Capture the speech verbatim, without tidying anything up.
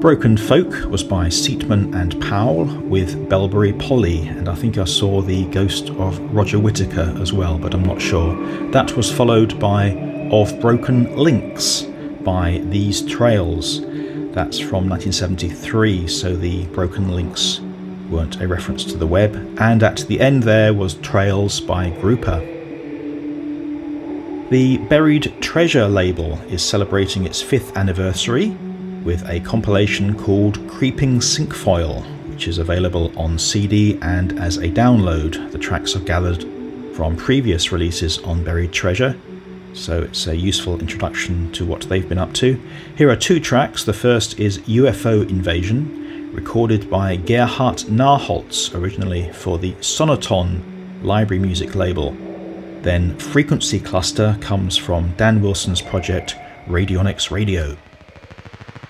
Broken Folk was by Seatman and Powell with Belbury Polly, and I think I saw the ghost of Roger Whittaker as well, but I'm not sure. That was followed by Of Broken Links by These Trails. That's from nineteen seventy-three, so the Broken Links weren't a reference to the web. And at the end there was Trails by Grouper. The Buried Treasure label is celebrating its fifth anniversary with a compilation called Creeping Cinquefoil, which is available on C D and as a download. The tracks are gathered from previous releases on Buried Treasure, so it's a useful introduction to what they've been up to. Here are two tracks. The first is U F O Invasion, recorded by Gerhard Narholz, originally for the Sonoton library music label. Then Frequency Cluster comes from Dan Wilson's project Radionics Radio.